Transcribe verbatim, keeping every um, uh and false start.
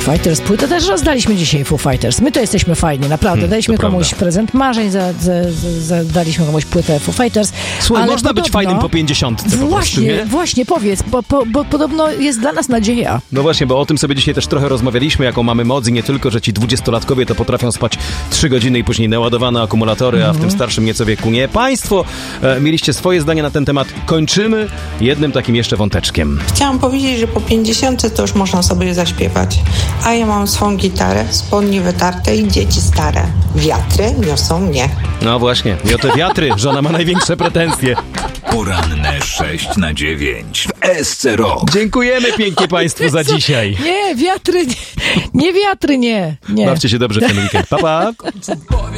Fighters. Płytę też rozdaliśmy dzisiaj Foo Fighters. My to jesteśmy fajni, naprawdę. Hmm, daliśmy komuś prawda. prezent marzeń, za, za, za, daliśmy komuś płytę Foo Fighters. Słuchaj, ale można podobno, być fajnym po pięćdziesiątce po Właśnie, prostu, nie? właśnie powiedz, bo, bo, bo podobno jest dla nas nadzieja. No właśnie, bo o tym sobie dzisiaj też trochę rozmawialiśmy, jaką mamy moc i nie tylko, że ci dwudziestolatkowie to potrafią spać trzy godziny i później naładowane akumulatory, mm-hmm. a w tym starszym nieco wieku nie. Państwo e, mieliście swoje zdanie na ten temat. Kończymy jednym takim jeszcze wąteczkiem. Chciałam powiedzieć, że po pięćdziesiątce to już można sobie zaśpiewać. A ja mam swą gitarę, spodnie wytarte i dzieci stare. Wiatry niosą mnie. No właśnie, i o te wiatry żona ma największe pretensje. Poranne sześć na dziewięć w S C Rock. Dziękujemy pięknie Państwu za dzisiaj. Nie, wiatry, nie, nie wiatry, nie. nie. Bawcie się dobrze w ten weekend. Pa, pa.